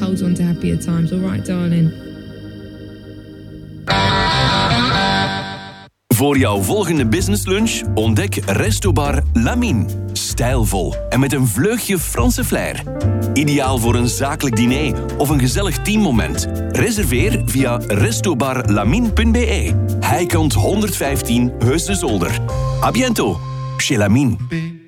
holds on to happier times. All right, darling. Voor jouw volgende businesslunch ontdek Restobar Lamine. Stijlvol en met een vleugje Franse flair. Ideaal voor een zakelijk diner of een gezellig teammoment. Reserveer via restobarlamine.be. Heikant 115 Heusden Zolder. A bientôt, chez Lamine.